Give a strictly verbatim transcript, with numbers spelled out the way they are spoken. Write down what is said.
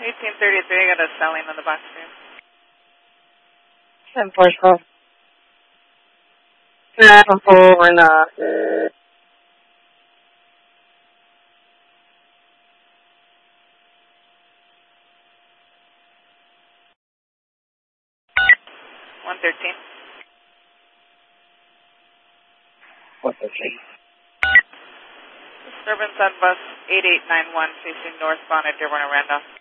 eighteen thirty-three, I got a selling on the box room. ten four twelve. Yeah, I'm over not. one thirteen. What the thing? Disturbance on bus eight eight nine one facing northbound at Dearborn and Randolph.